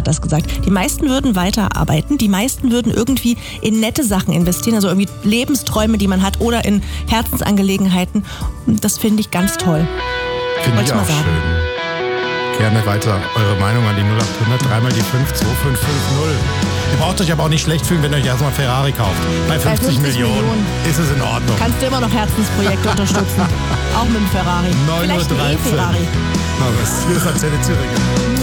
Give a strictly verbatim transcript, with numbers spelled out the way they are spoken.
hat das gesagt. Die meisten würden weiterarbeiten, die meisten würden irgendwie in nette Sachen investieren, also irgendwie Lebensträume, die man hat oder in Herzensangelegenheiten. Das finde ich ganz toll. Finde ich auch schön. Gerne weiter eure Meinung an die null acht hundert, dreimal die fünf, zwei fünf fünf null. Ihr braucht euch aber auch nicht schlecht fühlen, wenn ihr euch erstmal Ferrari kauft. Bei fünfzig, Bei fünfzig Millionen, Millionen ist es in Ordnung. Kannst du immer noch Herzensprojekte unterstützen. Auch mit dem Ferrari. neun Uhr Vielleicht ein dreizehn. E-Ferrari. Hier ist Antenne Thüringen.